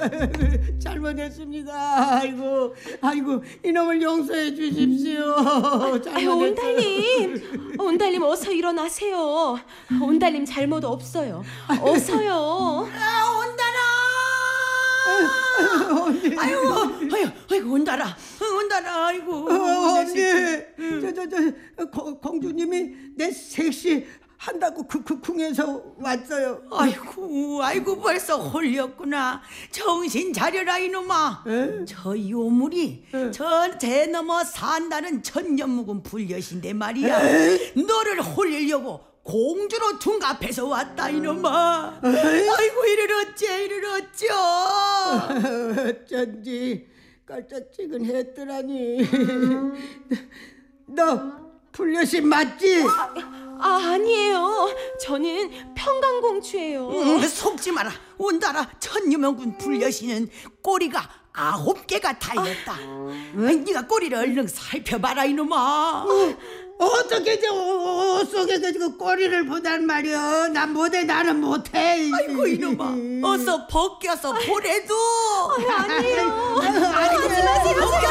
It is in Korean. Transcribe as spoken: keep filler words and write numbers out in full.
잘못했습니다. 아이고, 아이고, 이놈을 용서해 주십시오. 아유, 온달님, 온달님 어서 일어나세요. 온달님 잘못 없어요. 어서요. 아, 온달아. 아이고, 아이고, 아이고, 온달아, 온달아, 아이고. 어, 언니, 저, 저, 저, 거, 공주님이 내 섹시 한다고 크크쿵해서 왔어요. 아이고, 아이고, 벌써 홀렸구나. 정신 차려라 이놈아. 에? 저 요물이 에? 저 대 넘어 산다는 천년 묵은 불려신데 말이야. 에? 너를 홀리려고 공주로 둔갑해서 왔다 이놈아. 아이고, 이를 어째 이를 어쩌. 어쩐지 깔짝지근했더라니. 너 불려신 맞지? 아, 아니에요. 저는 평강공주예요. 음, 속지 마라. 온달아, 천유명군 불려신은 꼬리가 아홉 개가 달렸다. 응? 네가 꼬리를 얼른 살펴봐라 이놈아. 어, 어떻게 저 옷 속에 그 꼬리를 보단 말이야. 난 못해, 나는 못해. 아이고 이놈아, 어서 벗겨서 보래도. 아니에요. 아이고, 하지 마세요.